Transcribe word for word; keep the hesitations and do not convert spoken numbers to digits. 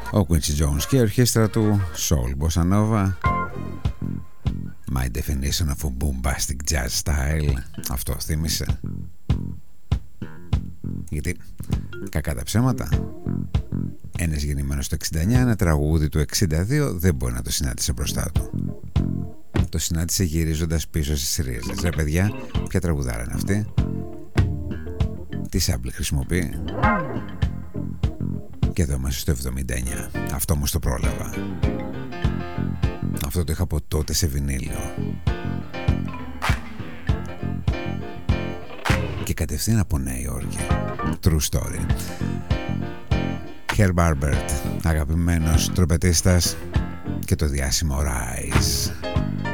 Ο Quincy Jones και η ορχήστρα του Soul Bossa Nova. My definition of a bombastic jazz style. Αυτό θύμισε. Γιατί κακά τα ψέματα, ένας γεννημένος το εξήντα εννιά, ένα τραγούδι του εξήντα δύο δεν μπορεί να το συνάντησε μπροστά του. Το συνάντησε γυρίζοντας πίσω στις ρίζες. Ρε παιδιά, ποια τραγουδάρα είναι αυτή? Τι σάμπλη χρησιμοποιεί? Και εδώ είμαστε στο εβδομήντα εννιά. Αυτό όμως το πρόλαβα. Αυτό το είχα από τότε σε βινίλιο. Και κατευθείαν από Νέα Υόρκη. True story. Herb Alpert, αγαπημένος τρομπετίστας, και το διάσημο Rise.